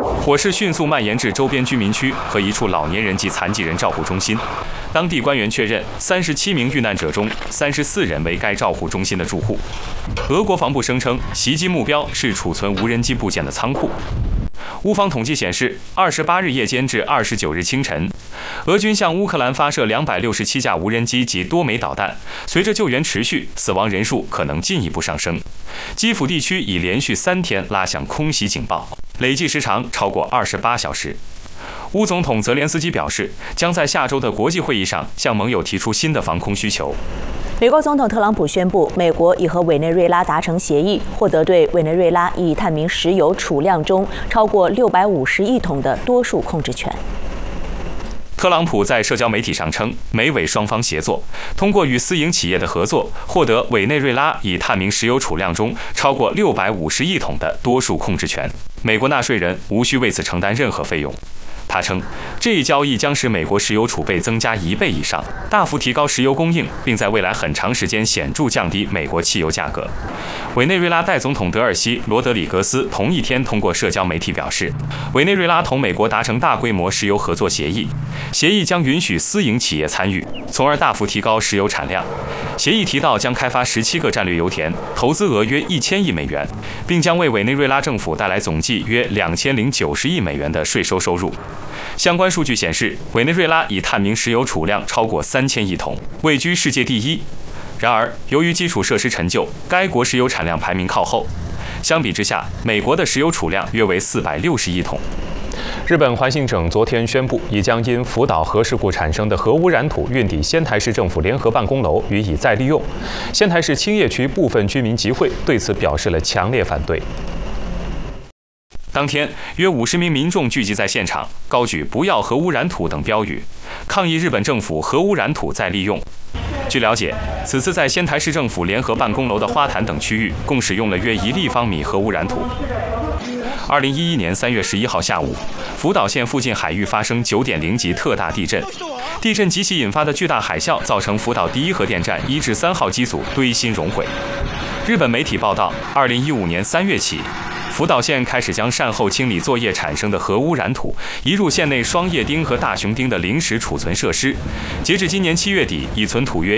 火势迅速蔓延至周边居民区和一处老年人及残疾人照护中心。当地官员确认，37名遇难者中34人为该照护中心的住户。俄国防部声称，袭击目标是储存无人机部件的仓库。乌方统计显示，28日夜间至29日清晨，俄军向乌克兰发射267架无人机及多枚导弹。随着救援持续，死亡人数可能进一步上升。基辅地区已连续3天拉响空袭警报，累计时长超过28小时。乌总统泽连斯基表示，将在下周的国际会议上向盟友提出新的防空需求。 美国总统特朗普宣布，美国已和委内瑞拉达成协议，获得对委内瑞拉已探明石油储量中超过650亿桶的多数控制权。 特朗普在社交媒体上称，美委双方协作，通过与私营企业的合作，获得委内瑞拉已探明石油储量中超过650亿桶的多数控制权。美国纳税人无需为此承担任何费用。他称，这一交易将使美国石油储备增加1倍以上，大幅提高石油供应，并在未来很长时间显著降低美国汽油价格。委内瑞拉代总统德尔西·罗德里格斯同一天通过社交媒体表示，委内瑞拉同美国达成大规模石油合作协议，协议将允许私营企业参与，从而大幅提高石油产量。协议提到将开发17个战略油田，投资额约1000亿美元，并将为委内瑞拉政府带来总计约2090亿美元的税收收入。相关数据显示，委内瑞拉已探明石油储量超过3000亿桶，位居世界第一。然而，由于基础设施陈旧，该国石油产量排名靠后。相比之下，美国的石油储量约为460亿桶。 日本环境省昨天宣布，已将因福岛核事故产生的核污染土运抵仙台市政府联合办公楼予以再利用。仙台市青叶区部分居民集会对此表示了强烈反对。 当天，约50名民众聚集在现场，高举“不要核污染土”等标语，抗议日本政府核污染土再利用。据了解，此次在仙台市政府联合办公楼的花坛等区域，共使用了约1立方米核污染土。2011年3月11号下午，福岛县附近海域发生9.0级特大地震，地震及其引发的巨大海啸，造成福岛第一核电站1至3号机组堆芯熔毁。日本媒体报道，2015年3月起，福岛县开始将善后清理作业产生的核污染土移入县内双叶町和大熊町的临时储存设施，截至今年7月底，已存土约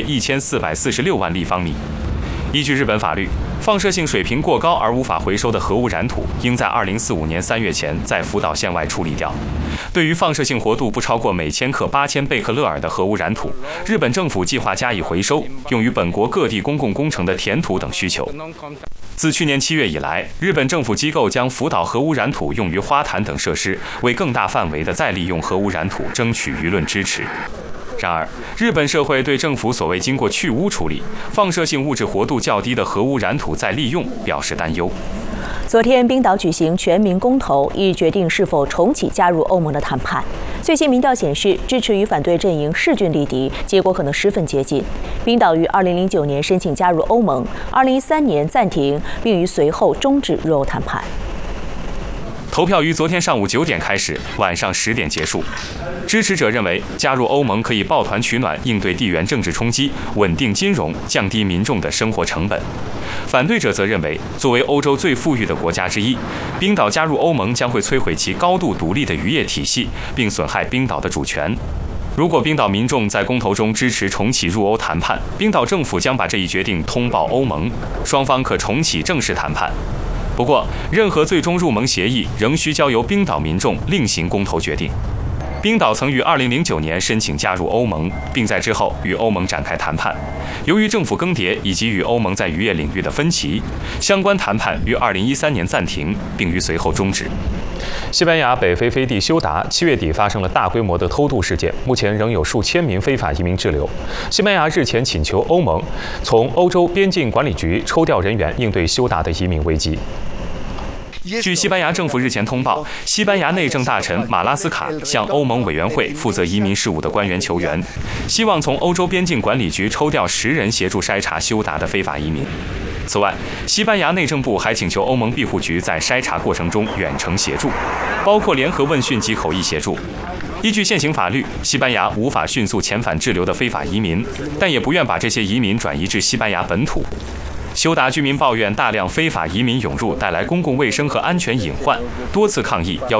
1446万立方米。依据日本法律，放射性水平过高而无法回收的核污染土，应在2045年3月前在福岛县外处理掉。对于放射性活度不超过每千克8000贝克勒尔的核污染土，日本政府计划加以回收，用于本国各地公共工程的填土等需求。自去年7月以来，日本政府机构将福岛核污染土用于花坛等设施，为更大范围的再利用核污染土争取舆论支持。然而，日本社会对政府所谓经过去污处理、放射性物质活度较低的核污染土再利用表示担忧。 昨天，冰岛举行全民公投，以决定是否重启加入欧盟的谈判。最新民调显示，支持与反对阵营势均力敌，结果可能十分接近。冰岛于2009年申请加入欧盟，2013年暂停，并于随后终止入欧谈判。 投票于昨天上午9点开始，晚上10点结束。支持者认为，加入欧盟可以抱团取暖，应对地缘政治冲击，稳定金融，降低民众的生活成本。反对者则认为，作为欧洲最富裕的国家之一，冰岛加入欧盟将会摧毁其高度独立的渔业体系，并损害冰岛的主权。如果冰岛民众在公投中支持重启入欧谈判，冰岛政府将把这一决定通报欧盟，双方可重启正式谈判。不过，任何最终入盟协议仍需交由冰岛民众另行公投决定。冰岛曾于2009年申请加入欧盟，并在之后与欧盟展开谈判。由于政府更迭以及与欧盟在渔业领域的分歧，相关谈判于2013年暂停，并于随后终止。 西班牙北非飞地休达7月底发生了大规模的偷渡事件，目前仍有数千名非法移民滞留。西班牙日前请求欧盟从欧洲边境管理局抽调人员，应对休达的移民危机。 据西班牙政府日前通报，西班牙内政大臣马拉斯卡向欧盟委员会负责移民事务的官员求援，希望从欧洲边境管理局抽调10人协助筛查休达的非法移民。此外，西班牙内政部还请求欧盟庇护局在筛查过程中远程协助，包括联合问讯及口译协助。依据现行法律，西班牙无法迅速遣返滞留的非法移民，但也不愿把这些移民转移至西班牙本土。休达居民抱怨大量非法移民涌入，带来公共卫生和安全隐患，多次抗议要